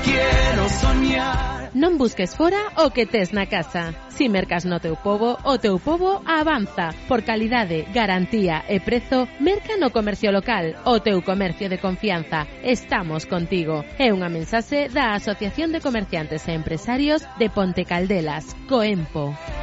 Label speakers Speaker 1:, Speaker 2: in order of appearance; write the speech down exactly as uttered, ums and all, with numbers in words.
Speaker 1: Quiero soñar.
Speaker 2: Non busques fora o que tes na casa. Si mercas no teu pobo, o teu pobo avanza. Por calidade, garantía e prezo, merca no comercio local, o teu comercio de confianza. Estamos contigo. É unha mensaxe da Asociación de Comerciantes e Empresarios de Ponte Caldelas, Coempo.